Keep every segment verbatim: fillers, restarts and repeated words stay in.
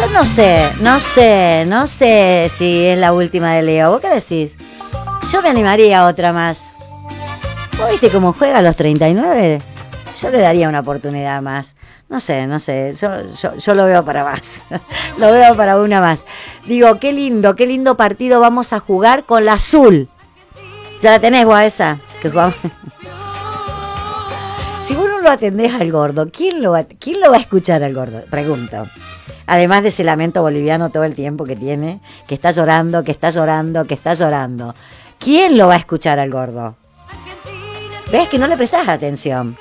Yo no sé, no sé, no sé si es la última de Leo. ¿Vos qué decís? Yo me animaría a otra más. ¿Vos viste cómo juega a los treinta y nueve? Yo le daría una oportunidad más. No sé, no sé, yo, yo, yo lo veo para más. Lo veo para una más. Digo, qué lindo, qué lindo partido vamos a jugar con la azul. ¿Ya la tenés vos a esa? Que jugamos... Si vos no lo atendés al gordo, ¿quién lo va, ¿quién lo va a escuchar al gordo? Pregunto. Además de ese lamento boliviano todo el tiempo que tiene, que está llorando, que está llorando, que está llorando. ¿Quién lo va a escuchar al gordo? ¿Ves que no le prestás atención?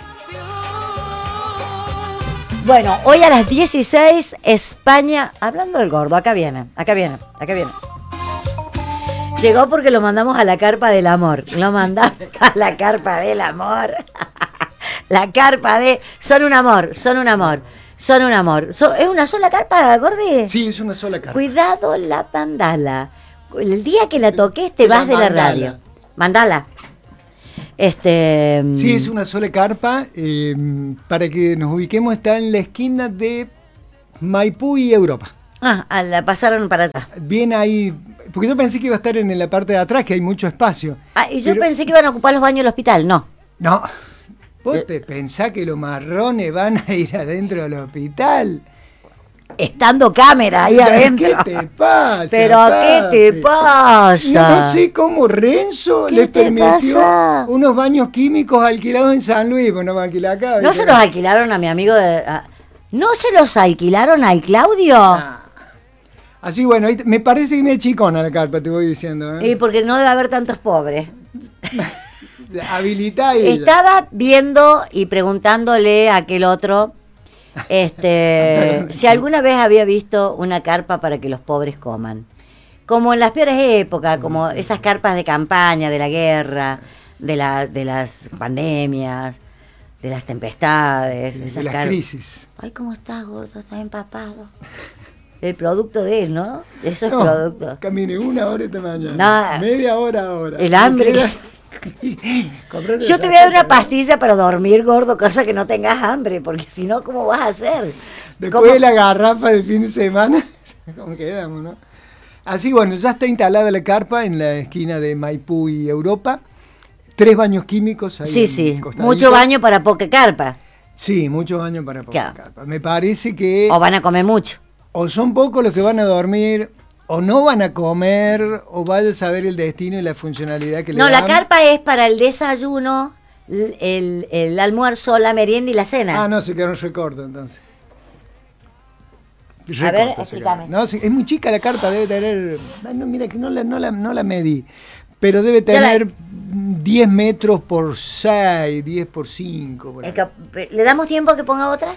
Bueno, hoy a las dieciséis, España... Hablando del gordo, acá viene, acá viene, acá viene. Llegó porque lo mandamos a la carpa del amor. Lo mandamos a la carpa del amor. La carpa de... Son un amor, son un amor, son un amor. So, ¿Es una sola carpa, Gordi? Sí, es una sola carpa. Cuidado la mandala. El día que la toques te vas de la radio. Mandala. Este... Sí, es una sola carpa. Eh, para que nos ubiquemos, está en la esquina de Maipú y Europa. Ah, la pasaron para allá. Bien ahí... Porque yo pensé que iba a estar en la parte de atrás, que hay mucho espacio. Ah, y yo pero... pensé que iban a ocupar los baños del hospital, no. No. ¿Vos te pensás que los marrones van a ir adentro del hospital? Estando cámara ahí adentro. ¿Qué te pasa? ¿Pero papi? ¿Qué te pasa? No, no sé cómo Renzo les permitió pasa? unos baños químicos alquilados en San Luis. Bueno, van a alquilar acá. ¿No se los alquilaron a mi amigo? De, a, ¿No se los alquilaron al Claudio? Ah. Así, bueno, ahí, me parece que me chicona la carpa, te voy diciendo. ¿eh? Y porque no debe haber tantos pobres. Habilita ella. Estaba viendo y preguntándole a aquel otro este, si alguna vez había visto una carpa para que los pobres coman. Como en las peores épocas, como esas carpas de campaña, de la guerra, de, la, de las pandemias, de las tempestades. De, esas de las car... crisis. Ay, ¿cómo estás, gordo? Estás empapado. El producto de él, ¿no? Eso es no, producto. Camine una hora esta mañana. No, media hora ahora. El hambre. Yo te voy a dar una pastilla para dormir, gordo, cosa que no tengas hambre, porque si no, ¿cómo vas a hacer? Después ¿Cómo? de la garrafa de fin de semana, ¿cómo quedamos, no? Así, bueno, ya está instalada la carpa en la esquina de Maipú y Europa. Tres baños químicos ahí. Sí, sí. Mucho baño para poca carpa. Sí, mucho baño para poca claro. carpa. Me parece que... O van a comer mucho. O son pocos los que van a dormir, o no van a comer, o vaya a saber el destino y la funcionalidad que le no, dan. No, la carpa es para el desayuno, el, el, el almuerzo, la merienda y la cena. Ah, no, se quedaron recorto entonces. Recorto, a ver, explícame. No, es muy chica la carpa, debe tener... No, mira, que no la, no, la, no la medí, pero debe tener la... diez metros por seis, diez por cinco. Por ¿Le damos tiempo a que ponga otra?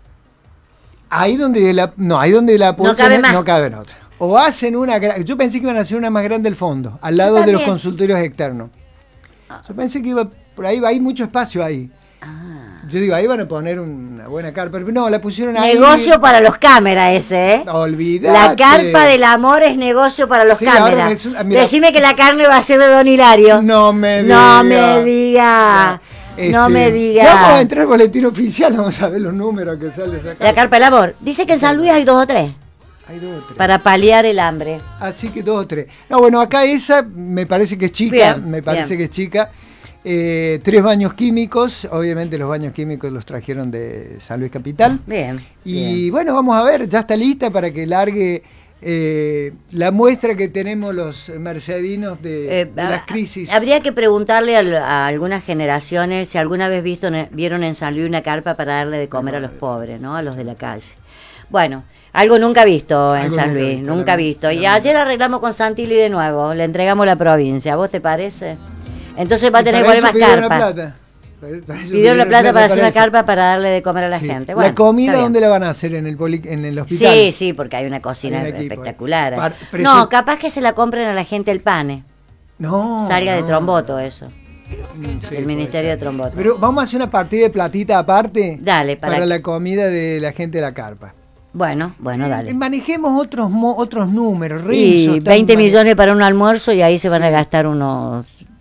Ahí donde la... No, ahí donde la no cabe, más. no cabe en otra. O hacen una... Yo pensé que iban a hacer una más grande al fondo, al lado de los consultorios externos. Ah. Yo pensé que iba... Por ahí hay mucho espacio ahí. Ah. Yo digo, ahí van a poner una buena carpa. Pero no, la pusieron ahí... Negocio para los cámaras ese, ¿eh? Olvidate. La carpa del amor es negocio para los sí, cámaras. Me... Decime que la carne va a ser de Don Hilario. No me diga. No me diga. Este, no me diga. Ya vamos a entrar al boletín oficial, vamos a ver los números que sale esa carpa. La carpa del amor. Dice que en San Luis hay dos o tres. Hay dos o tres. Para paliar el hambre. Así que dos o tres. No, bueno, acá esa me parece que es chica. Bien, me parece bien. que es chica. Eh, tres baños químicos. Obviamente los baños químicos los trajeron de San Luis Capital. Bien. Y bien. bueno, vamos a ver, ya está lista para que largue eh, la muestra que tenemos los mercedinos de, eh, de las crisis. Habría que preguntarle a, a algunas generaciones si alguna vez visto, vieron en San Luis una carpa para darle de comer a los pobres, ¿no? A los de la calle. Bueno, algo nunca visto en algo San Luis, nunca, nunca visto. Y ayer arreglamos con Santilli de nuevo, le entregamos la provincia, ¿vos te parece? Entonces va a tener que poner más carpa. Pidieron la plata para hacer una carpa para darle de comer a la sí. gente. Bueno, ¿la comida dónde la van a hacer? ¿En el, poli, en el hospital? Sí, sí, porque hay una cocina hay espectacular. Par, no, capaz que se la compren a la gente el pane. No. Salga no. de Tromboto eso. Sí, el Ministerio de Tromboto. Pero vamos a hacer una partida de platita aparte. Dale, para, para la comida de la gente de la carpa. Bueno, bueno, dale. Manejemos otros otros números. Y veinte millones para un almuerzo y ahí se van sí. a gastar unos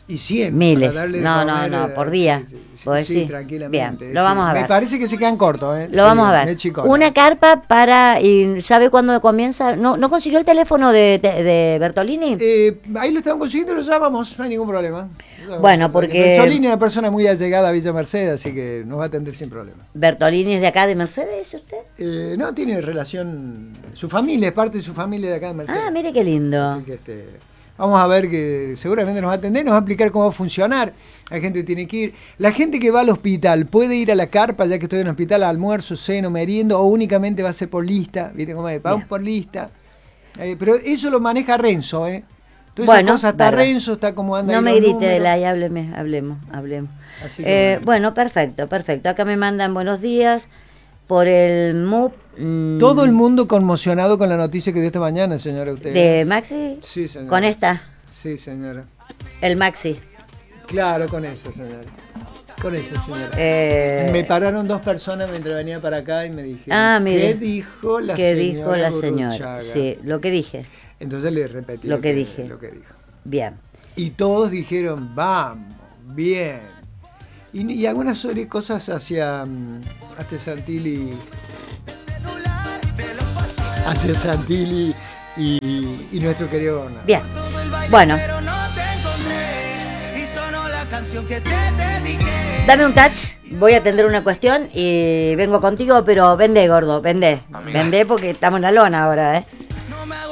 Y cien. Miles. No, no, no, por día. Sí, sí, ¿Podés sí, decir? tranquilamente. Bien, lo vamos sí. a ver. Me parece que se quedan cortos, ¿eh? Lo vamos a De ver. chicona. Una carpa para... ¿Y sabe cuándo comienza? ¿No, ¿no consiguió el teléfono de, de, de Bertolini? Eh, ahí lo estamos consiguiendo, lo llamamos, no hay ningún problema. Bueno, porque... Bertolini es una persona muy allegada a Villa Mercedes, así que nos va a atender sin problema. ¿Bertolini es de acá de Mercedes, usted? Eh, no, tiene relación... Su familia es parte de su familia de acá de Mercedes. Ah, mire qué lindo. Así que este... Vamos a ver que seguramente nos va a atender, nos va a explicar cómo va a funcionar. La gente tiene que ir. La gente que va al hospital puede ir a la carpa, ya que estoy en el hospital, almuerzo, ceno, meriendo, o únicamente va a ser por lista. ¿Viste cómo es? Vamos por lista. Eh, pero eso lo maneja Renzo, ¿eh? Todas Bueno, esas cosas, está bárbaro. Renzo, está como anda. No ahí me los grite de números. la y hábleme, hablemos, hablemos. Así que Eh, bueno. bueno, perfecto, perfecto. Acá me mandan buenos días por el M U P. mmm, Todo el mundo conmocionado con la noticia que dio esta mañana, señora. Usted. ¿De Maxi? Sí, señora. Con esta, Sí, señora. el Maxi. Claro, con eso, señora. Con eso, señora. Eh, Me pararon dos personas mientras venía para acá y me dijeron, Ah, mire. ¿qué dijo la ¿Qué señora dijo la señora? Burruchaga? Sí, lo que dije. Entonces le repetí Lo que dije. Lo que dijo. Bien. Y todos dijeron, vamos, bien. Y, y algunas sobre cosas hacia, mm, hacia Santilli, hacia Santilli y, y nuestro querido gobernador. Bien. Bueno. Dame un touch, voy a atender una cuestión y vengo contigo, pero vende, gordo, vende. Vende porque estamos en la lona ahora, ¿eh?